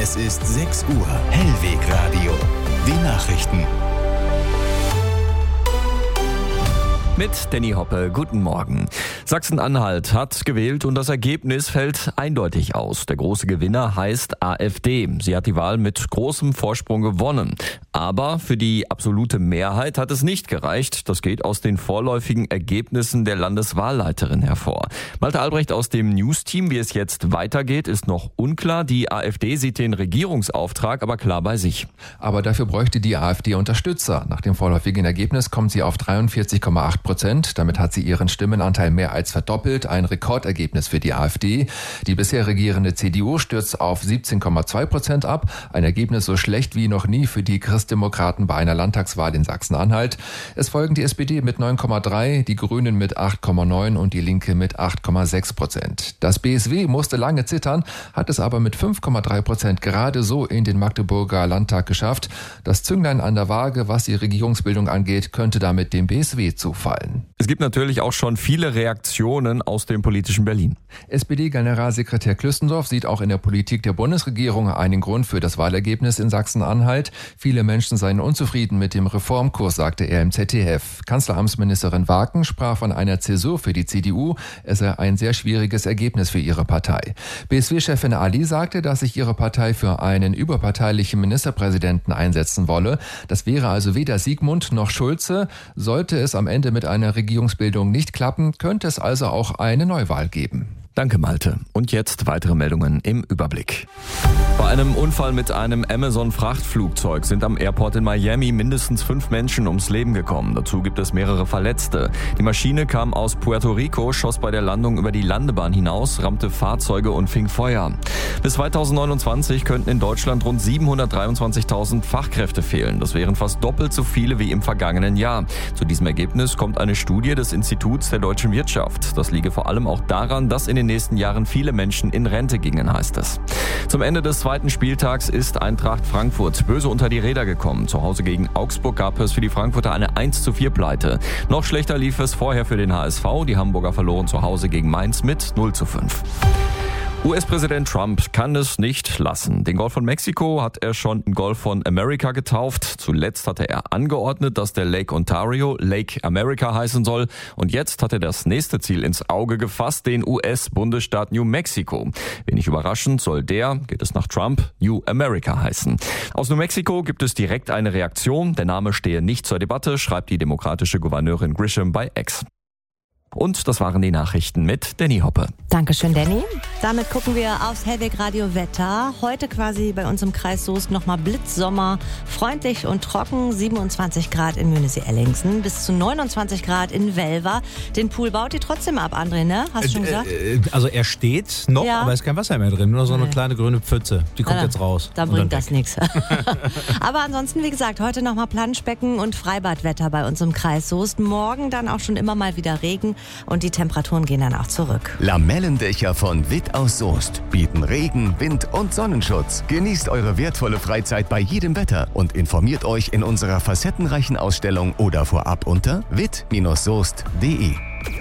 Es ist 6 Uhr. Hellwegradio. Die Nachrichten. Mit Danny Hoppe, guten Morgen. Sachsen-Anhalt hat gewählt und das Ergebnis fällt eindeutig aus. Der große Gewinner heißt AfD. Sie hat die Wahl mit großem Vorsprung gewonnen. Aber für die absolute Mehrheit hat es nicht gereicht. Das geht aus den vorläufigen Ergebnissen der Landeswahlleiterin hervor. Malte Albrecht aus dem News-Team, wie es jetzt weitergeht, ist noch unklar. Die AfD sieht den Regierungsauftrag aber klar bei sich. Aber dafür bräuchte die AfD Unterstützer. Nach dem vorläufigen Ergebnis kommt sie auf 43,8%. Damit hat sie ihren Stimmenanteil mehr als verdoppelt. Ein Rekordergebnis für die AfD. Die bisher regierende CDU stürzt auf 17,2% ab. Ein Ergebnis so schlecht wie noch nie für die Christdemokraten bei einer Landtagswahl in Sachsen-Anhalt. Es folgen die SPD mit 9,3%, die Grünen mit 8,9% und die Linke mit 8,6%. Das BSW musste lange zittern, hat es aber mit 5,3% gerade so in den Magdeburger Landtag geschafft. Das Zünglein an der Waage, was die Regierungsbildung angeht, könnte damit dem BSW zufallen. Es gibt natürlich auch schon viele Reaktionen aus dem politischen Berlin. SPD-Generalsekretär Klüstendorf sieht auch in der Politik der Bundesregierung einen Grund für das Wahlergebnis in Sachsen-Anhalt. Viele Menschen seien unzufrieden mit dem Reformkurs, sagte er im ZDF. Kanzleramtsministerin Waken sprach von einer Zäsur für die CDU. Es sei ein sehr schwieriges Ergebnis für ihre Partei. BSW-Chefin Ali sagte, dass sich ihre Partei für einen überparteilichen Ministerpräsidenten einsetzen wolle. Das wäre also weder Sigmund noch Schulze. Sollte es am Ende mit einer Regierungsbildung nicht klappen, könnte es also auch eine Neuwahl geben. Danke, Malte. Und jetzt weitere Meldungen im Überblick. Bei einem Unfall mit einem Amazon-Frachtflugzeug sind am Airport in Miami mindestens 5 Menschen ums Leben gekommen. Dazu gibt es mehrere Verletzte. Die Maschine kam aus Puerto Rico, schoss bei der Landung über die Landebahn hinaus, rammte Fahrzeuge und fing Feuer. Bis 2029 könnten in Deutschland rund 723.000 Fachkräfte fehlen. Das wären fast doppelt so viele wie im vergangenen Jahr. Zu diesem Ergebnis kommt eine Studie des Instituts der deutschen Wirtschaft. Das liege vor allem auch daran, dass in den nächsten Jahren viele Menschen in Rente gingen, heißt es. Zum Ende des zweiten Spieltags ist Eintracht Frankfurt böse unter die Räder gekommen. Zu Hause gegen Augsburg gab es für die Frankfurter eine 1:4 Pleite. Noch schlechter lief es vorher für den HSV. Die Hamburger verloren zu Hause gegen Mainz mit 0:5. US-Präsident Trump kann es nicht lassen. Den Golf von Mexiko hat er schon in Golf von America getauft. Zuletzt hatte er angeordnet, dass der Lake Ontario Lake America heißen soll. Und jetzt hat er das nächste Ziel ins Auge gefasst, den US-Bundesstaat New Mexico. Wenig überraschend soll der, geht es nach Trump, New America heißen. Aus New Mexico gibt es direkt eine Reaktion. Der Name stehe nicht zur Debatte, schreibt die demokratische Gouverneurin Grisham bei X. Und das waren die Nachrichten mit Danny Hoppe. Dankeschön, Danny. Damit gucken wir aufs Hellwegradio Wetter. Heute quasi bei uns im Kreis Soest nochmal Blitzsommer. Freundlich und trocken. 27 Grad in Mühnesee-Ellingsen. Bis zu 29 Grad in Welver. Den Pool baut ihr trotzdem ab, André, ne? Hast du schon gesagt? Also er steht noch, Ja. aber es ist kein Wasser mehr drin. Nur so eine kleine grüne Pfütze. Die kommt jetzt raus. Da Und bringt dann das weg. nichts. Aber ansonsten, wie gesagt, heute nochmal Planschbecken und Freibadwetter bei uns im Kreis Soest. Morgen dann auch schon immer mal wieder Regen. Und die Temperaturen gehen dann auch zurück. Lamellendächer von Witt aus Soest bieten Regen, Wind und Sonnenschutz. Genießt eure wertvolle Freizeit bei jedem Wetter und informiert euch in unserer facettenreichen Ausstellung oder vorab unter witt-soest.de.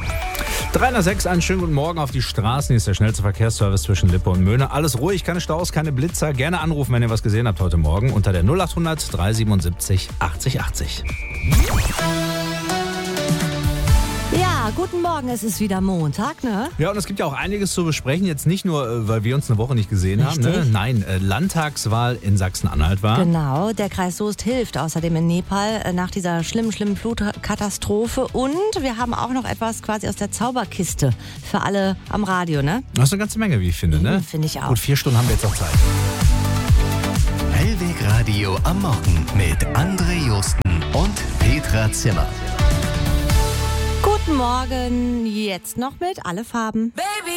306, einen schönen guten Morgen auf die Straßen. Hier ist der schnellste Verkehrsservice zwischen Lippe und Möhne. Alles ruhig, keine Staus, keine Blitzer. Gerne anrufen, wenn ihr was gesehen habt heute Morgen unter der 0800 377 80 80. Ja, guten Morgen, es ist wieder Montag, ne? Ja, und es gibt ja auch einiges zu besprechen. Jetzt nicht nur, weil wir uns eine Woche nicht gesehen haben. Ne? Richtig. Nein, Landtagswahl in Sachsen-Anhalt war. Genau, der Kreis Soest hilft außerdem in Nepal nach dieser schlimmen Flutkatastrophe. Und wir haben auch noch etwas quasi aus der Zauberkiste für alle am Radio, ne? Das ist eine ganze Menge, wie ich finde, ne? Finde ich auch. Gut, 4 Stunden haben wir jetzt noch Zeit. Hellwegradio am Morgen mit André Josten und Petra Zimmer. Guten Morgen, jetzt noch mit Alle Farben. Baby,